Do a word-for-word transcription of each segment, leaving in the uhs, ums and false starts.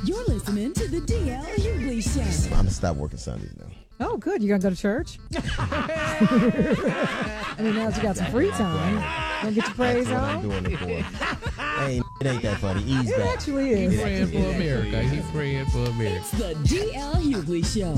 You're listening to the D L Hughley Show. I'm going to stop working Sundays now. Oh, good. You're going to go to church? I mean, now that you got some free time, going to get your praise That's what on? I'm doing it for. Hey, it ain't that funny. Ease It back. actually is. He's praying for America. He's praying for America. It's the D L Hughley Show.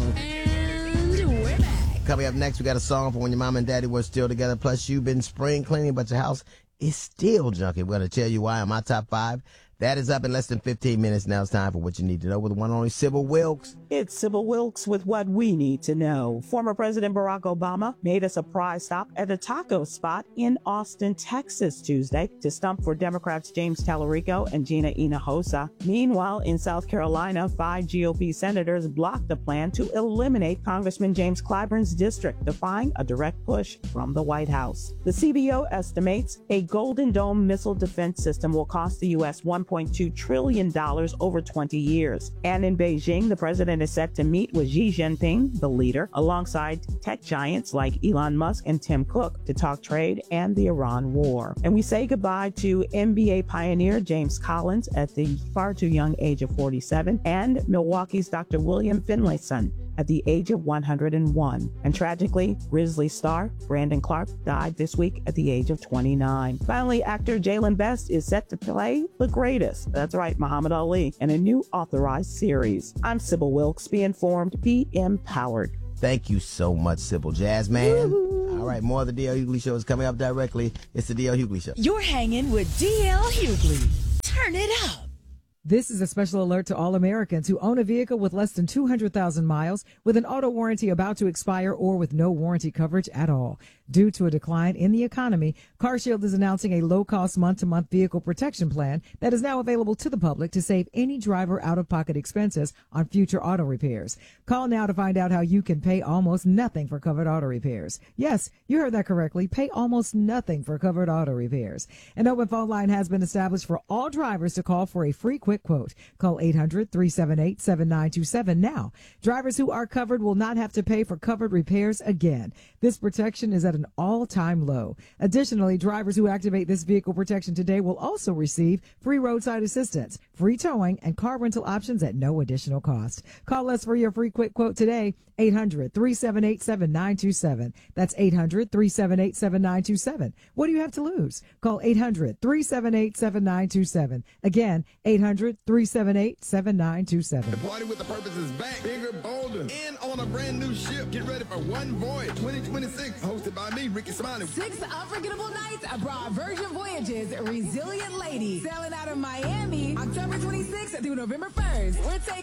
And we're back. Coming up next, we got a song for when your mom and daddy were still together. Plus, you've been spring cleaning, but your house is still junky. We're going to tell you why on my top five. That is up in less than fifteen minutes. Now it's time for what you need to know with the one and only Sybil Wilkes. It's Sybil Wilkes with what we need to know. Former President Barack Obama made a surprise stop at a taco spot in Austin, Texas Tuesday to stump for Democrats James Tallarico and Gina Hinojosa. Meanwhile, in South Carolina, five G O P senators blocked the plan to eliminate Congressman James Clyburn's district, defying a direct push from the White House. The C B O estimates a Golden Dome missile defense system will cost the U S one point two trillion dollars over twenty years. And in Beijing, the president is set to meet with Xi Jinping, the leader, alongside tech giants like Elon Musk and Tim Cook to talk trade and the Iran war. And we say goodbye to N B A pioneer James Collins at the far too young age of forty-seven and Milwaukee's Doctor William Finlayson at the age of one hundred one. And tragically, Grizzlies star Brandon Clark died this week at the age of twenty-nine. Finally, actor Jalen Best is set to play the greatest. That's right, Muhammad Ali, in a new authorized series. I'm Sybil Wilkes. Be informed, be empowered. Thank you so much, Sybil Jazz Man. All right, more of the D L Hughley Show is coming up directly. It's the D L Hughley Show. You're hanging with D L Hughley. Turn it up. This is a special alert to all Americans who own a vehicle with less than two hundred thousand miles, with an auto warranty about to expire, or with no warranty coverage at all. Due to a decline in the economy, CarShield is announcing a low-cost month-to-month vehicle protection plan that is now available to the public to save any driver out-of-pocket expenses on future auto repairs. Call now to find out how you can pay almost nothing for covered auto repairs. Yes, you heard that correctly. Pay almost nothing for covered auto repairs. An open phone line has been established for all drivers to call for a free quick quote. Call eight hundred, three seven eight, seven nine two seven now. Drivers who are covered will not have to pay for covered repairs again. This protection is at an all-time low. Additionally, drivers who activate this vehicle protection today will also receive free roadside assistance, free towing, and car rental options at no additional cost. Call us for your free quick quote today, eight hundred, three seven eight, seven nine two seven. That's eight hundred, three seven eight, seven nine two seven. What do you have to lose? Call eight hundred, three seven eight, seven nine two seven. Again, eight hundred, three seven eight, seven nine two seven. The party with the purpose is back. Bigger, bolder, and on a brand new ship. Get ready for One Voyage twenty twenty-six, hosted by me, Ricky Smiley. Six unforgettable nights abroad Virgin Voyages, Resilient Lady, sailing out of Miami, October twenty-sixth through November first. We're taking